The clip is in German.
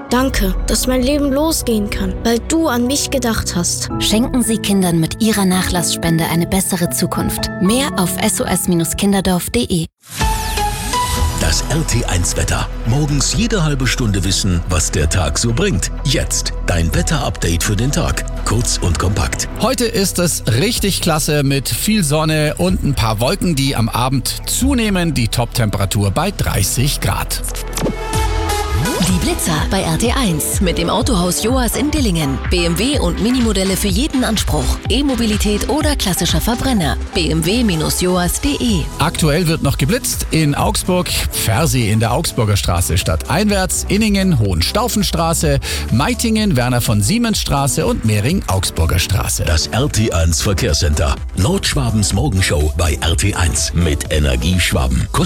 Danke, dass mein Leben losgehen kann, weil du an mich gedacht hast. Schenken Sie Kindern mit Ihrer Nachlassspende eine bessere Zukunft. Mehr auf sos-kinderdorf.de. Das RT1-Wetter. Morgens jede halbe Stunde wissen, was der Tag so bringt. Jetzt dein Wetter-Update für den Tag. Kurz und kompakt. Heute ist es richtig klasse mit viel Sonne und ein paar Wolken, die am Abend zunehmen. Die Top-Temperatur bei 30 Grad. Die Blitzer bei RT1 mit dem Autohaus Joas in Dillingen. BMW und Minimodelle für jeden Anspruch. E-Mobilität oder klassischer Verbrenner. bmw-joas.de. Aktuell wird noch geblitzt in Augsburg, Pfersee in der Augsburger Straße stadteinwärts, Inningen, Hohenstaufenstraße, Meitingen, Werner von Siemens Straße und Mehring, Augsburger Straße. Das RT1 Verkehrscenter. Nordschwabens Morgenshow bei RT1 mit Energie Schwaben.